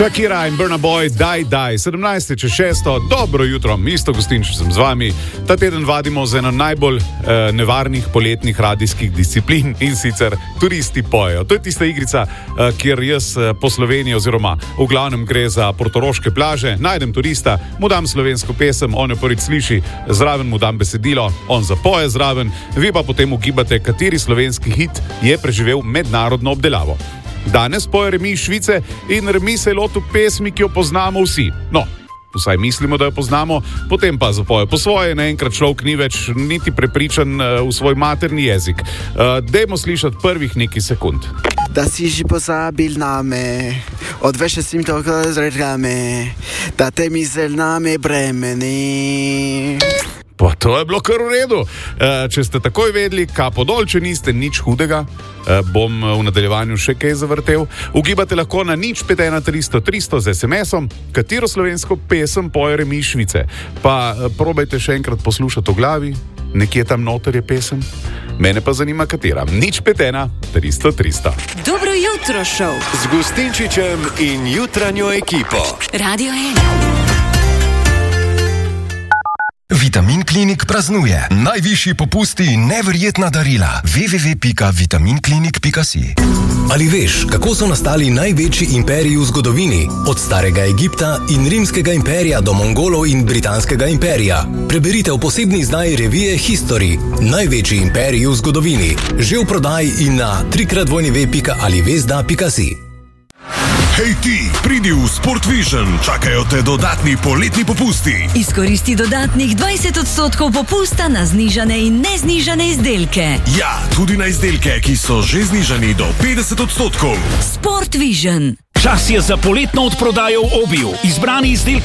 Shakira in Burna Boy, daj, 17:06. Dobro jutro, Isto Gostinčič sem z vami. Ta teden vadimo z eno najbolj nevarnih poletnih radijskih disciplin in sicer Turisti pojejo. To je tista igrica, kjer jaz po Sloveniji oziroma v glavnem gre za portoroške plaže, najdem turista, mu dam slovensko pesem, on jo prvič sliši, zraven mu dam besedilo, on zapoje zraven, vi pa potem ugibate, kateri slovenski hit je preživel mednarodno obdelavo. Danes poje Remi iz Švice in Remi se je lotil pesmi, ki jo poznamo vsi. No, vsaj mislimo, da jo poznamo, potem pa zapoje po svoje, naenkrat človek ni več niti prepričan v svoj materni jezik. Dajmo slišati prvih nekaj sekund. Da si že pozabil name, odveš si mi toliko zredkame, da te misel name bremeni. Pa to je bilo kar v redu. Če ste takoj vedeli, kapo dol, če niste, nič hudega, bom v nadaljevanju še kaj zavrtel. Ugibate lahko na 051-300-300 z SMS-om, katero slovensko pesem poje Remi iz Švice. Pa probajte še enkrat poslušati v glavi, nekje tam noter je pesem. Mene pa zanima, katera. 051-300-300. Dobro jutro, šov. Z Gostinčičem in jutranjo ekipo. Radio 1. Vitamin Klinik praznuje. Najvišji popusti in neverjetna darila. www.vitaminklinik.si. Ali veš, kako so nastali največji imperiji v zgodovini? Od starega Egipta in rimskega imperija do Mongolov in britanskega imperija. Preberite v posebni izdaji revije History. Največji imperiji v zgodovini. Že v prodaji in na www.alivesda.si. Hej ti, pridi v Sport Vision, čakajo te dodatni poletni popusti. Izkoristi dodatnih 20% popusta na znižane in neznižane izdelke. Ja, tudi na izdelke, ki so že znižani do 50%. Sport Vision. Čas je za poletno odprodajo v Obiju. Izbrani izdelki